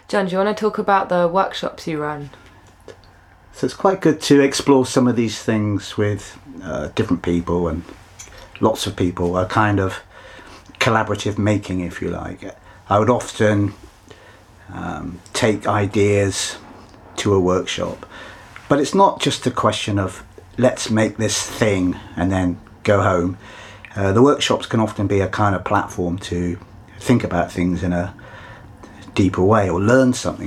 John, do you want to talk about the workshops you run? So it's quite good to explore some of these things with different people, and lots of people, a kind of collaborative making, if you like. I would often take ideas to a workshop, but it's not just a question of let's make this thing and then go home. The workshops can often be a kind of platform to think about things in a deeper way or learn something